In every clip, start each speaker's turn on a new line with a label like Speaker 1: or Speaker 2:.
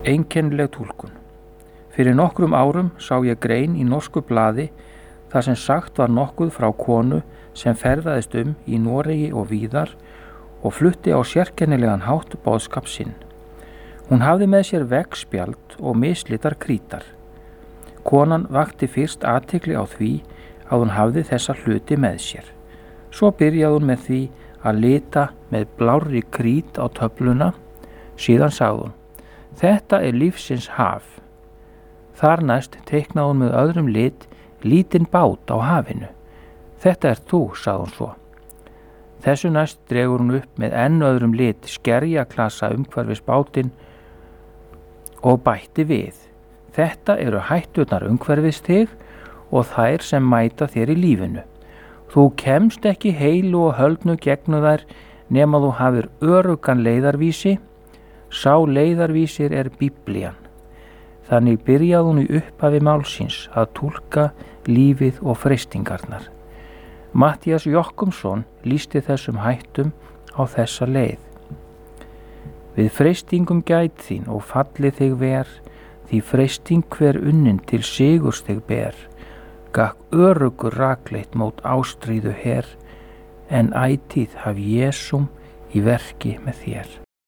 Speaker 1: Einkennileg túlkun. Fyrir nokkrum árum sá ég grein í norsku blaði þar sem sagt var nokkuð frá konu sem ferðaðist í Noregi og víðar og flutti á sérkennilegan hátt boðskap sinn. Hún hafði með sér veggspjald og mislitar krítar. Konan vakti fyrst athygli á því að hún hafði þessa hluti með sér. Svo byrjaði hún með því að lita með blárri krít á töfluna. Síðan sagði hún: "Þetta er lífsins haf." Þar næst teiknaði hún með öðrum lit lítinn bát á hafinu. "Þetta er þú," sagði hún svo. Þessu næst dregur hún upp með enn öðrum lit skerjaklasa umhverfis bátinn og bætti við: "Þetta eru hætturnar umhverfis þig og þær sem mæta þér í lífinu. Þú kemst ekki heilu og höldnu gegnu þær nema þú hafir öruggan leiðarvísi. Sá leiðarvísir er Biblían." Þannig byrjaði hún í upphafi málsins að túlka lífið og freistingarnar. Matthías Jochumsson lýsti þessum hættum á þessa leið: "Við freistingum gæt þín og falli þig ver, því freisting hver unnin til sigurs þig ber. Gakk örugur rakleitt mót ástríðu her, en ætíð haf Jesúm í verki með þér."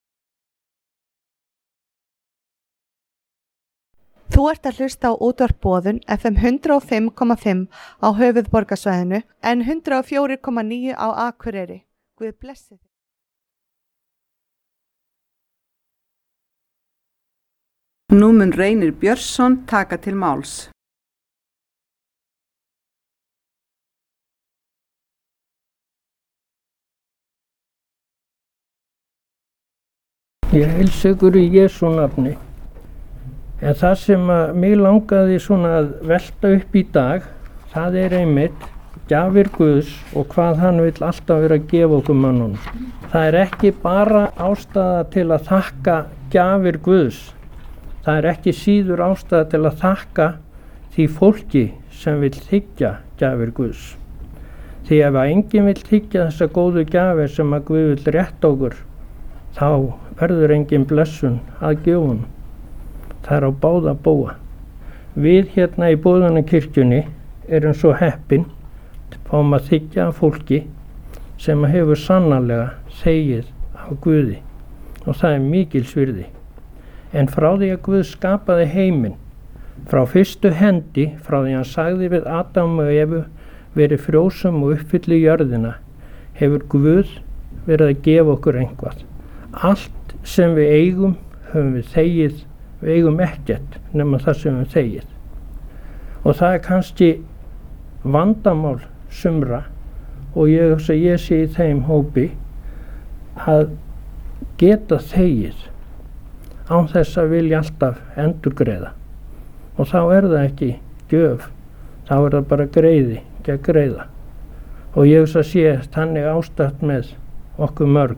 Speaker 2: Þú ert að hlusta á útvarp Boðun FM 105,5 á höfuðborgarsvæðinu en 104,9 á Akureyri. Guð blessi þig.
Speaker 3: Nú mun Reynir Björnsson taka til máls.
Speaker 4: Ég heilsa ykkur í Jesú nafni. En það sem mig langaði svona að velta upp í dag, það er einmitt gjafir Guðs og hvað hann vill alltaf vera að gefa okkur mönnunum. Það er ekki bara ástæða til að þakka gjafir Guðs. Það er ekki síður ástæða til að þakka því fólki sem vill þiggja gjafir Guðs. Því ef enginn vill þiggja þessa góðu gjafir sem að Guð vill rétta okkur, þá verður engin blessun að gjöfunum. Það er á báða bóa. Við hérna í Boðunarkirkjunni erum svo heppin, fáum að þiggja fólki sem hefur sannarlega þegið af Guði og það er mikils virði. En frá því að Guð skapaði heiminn, frá fyrstu hendi, frá því hann sagði við Adam og Evu verið frjósum og uppfylli jörðina, hefur Guð verið að gefa okkur einhvað. Allt sem við eigum höfum við þegið. Við eigum ekkert nema það sem við þegið. Og það er kannski vandamál sumra og ég sé í þeim hópi að geta þegið án þess að vilja alltaf endurgreiða. Og þá er það ekki gjöf, þá er það bara greiði, ekki að greiða. Og ég sé þannig ástætt með okkur mörg.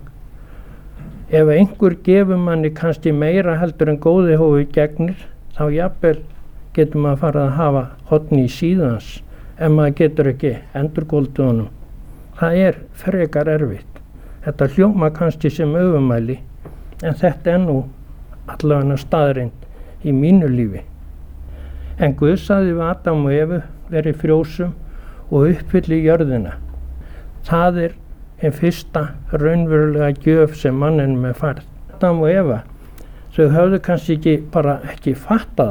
Speaker 4: Ef einhver gefur manni kannski meira heldur en góði hófi gegnir, þá jafnvel getur maður farið að hafa horn í síðans ef maður getur ekki endurgóldið honum. Það er frekar erfitt. Þetta hljóma kannski sem öfumæli, en þetta er nú allavega staðreynd í mínu lífi. En Guð sagði við Adam og Evu verið frjósum og uppfylli jörðina. Það er en fyrsta raunverulega gjöf sem manninum er færð. Adam og Eva, þau höfðu kannski ekki fattað